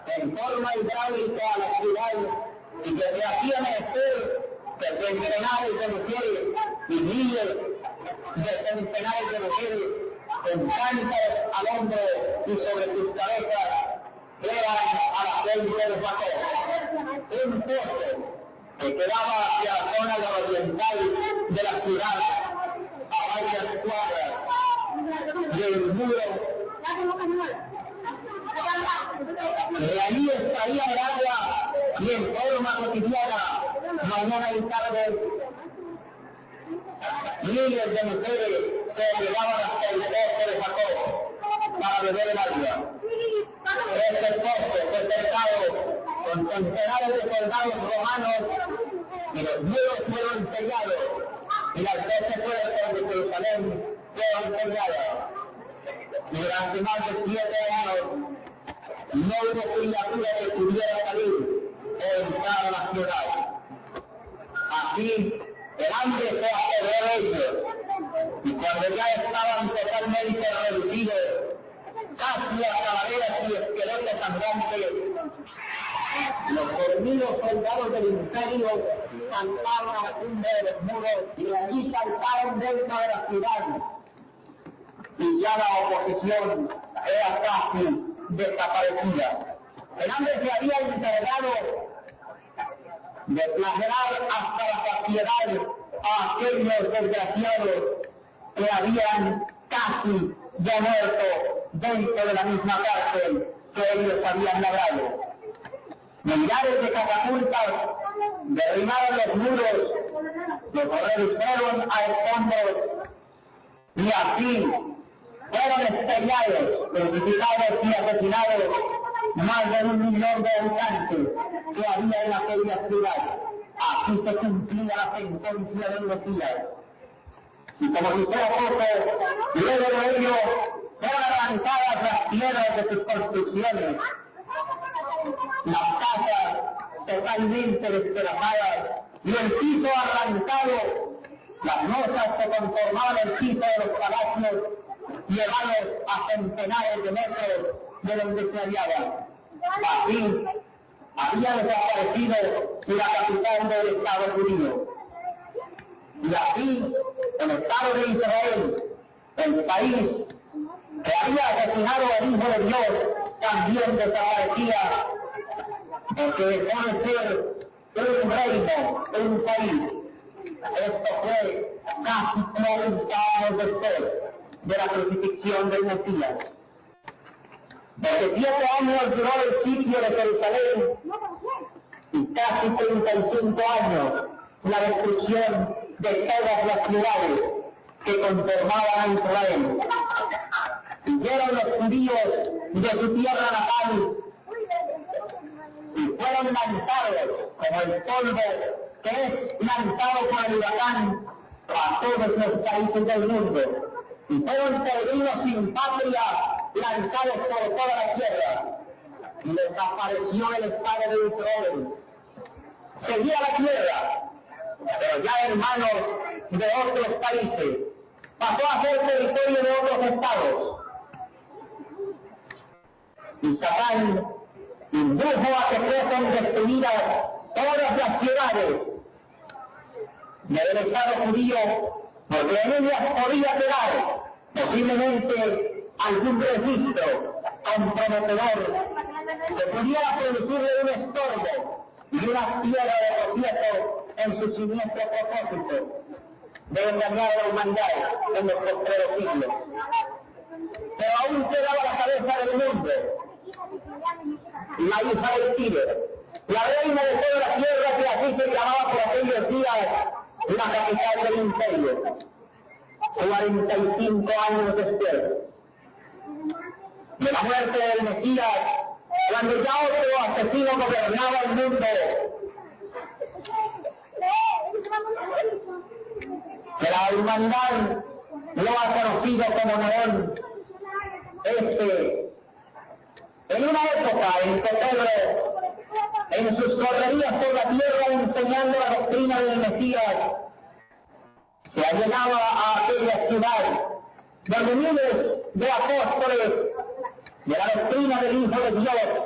en forma hidráulica a la ciudad y que se hacía menester que centenares de mujeres y miles de centenares de mujeres con cántaros al hombro y sobre sus cabezas eran a la fuente de Jacob, un pozo que quedaba hacia la zona oriental de la ciudad, a varias cuadras del muro. De allí extraía el agua y en forma cotidiana, mañana y tarde, miles de mujeres se llevaban hasta el pozo de Jacob para beber el agua. Este pozo fue cercado con centenares de soldados romanos y los muros fueron sellados y las 12 puertas de Jerusalén fueron selladas. Durante más de 7 años no hubo criatura que pudiera salir o entrar a la ciudad. Así el hambre se apoderó de ellos y cuando ya estaban totalmente reducidos casi a calaveras y esqueletos andrantes, los dormidos soldados del imperio saltaron a la cumbre de los muros y allí saltaron dentro de la ciudad. Y ya la oposición era casi desaparecida. El hambre se había encargado de flagelar hasta la saciedad a aquellos desgraciados que habían casi ya muerto dentro de la misma cárcel que ellos habían labrado. Millares de catapultas derribaron los muros, los redujeron a escombros y así fueron estrellados, crucificados y asesinados más de 1 millón de habitantes que había en aquella ciudad. Así se cumplía la sentencia del Mesías. Y como si fuera poco, luego de ello fueron arrancadas las piedras de sus construcciones, las casas totalmente despedazadas y el piso arrancado, las losas que conformaban el piso de los palacios llevados a centenares de metros de donde se hallaban. Así había desaparecido la capital del Estado judío. Y así el Estado de Israel, el país que había asesinado al Hijo de Dios, también desaparecía, porque dejó de ser un reino, un país. Esto fue casi 40 años después de la crucifixión del Mesías. 27 años duró el sitio de Jerusalén y casi 35 años la destrucción de todas las ciudades que conformaban a Israel. Huyeron los judíos de su tierra natal y fueron lanzados como el polvo que es lanzado por el huracán a todos los países del mundo. Y fueron peregrinos sin patria lanzados por toda la tierra. Y desapareció el Estado de Israel. Seguía la tierra, pero ya en manos de otros países. Pasó a ser territorio de otros estados. Y Satán indujo a que fuesen destruidas todas las ciudades del Estado judío, porque en ellas podía quedar posiblemente algún registro comprometedor que pudiera producirle un estorbo y una piedra de tropiezo en su siniestro propósito de engañar a la humanidad en los postreros siglos. Pero aún quedaba la cabeza del mundo, la hija del Tíber, la reina de toda la tierra, que así se llamaba por aquellos días la capital del imperio. 45 años después de la muerte del Mesías, cuando ya otro asesino gobernaba el mundo, que la humanidad lo ha conocido como Nerón, en una época en que Pedro, en sus correrías por la tierra enseñando la doctrina del Mesías, se allegaba a aquella ciudad donde miles de apóstoles de la doctrina del Hijo de Dios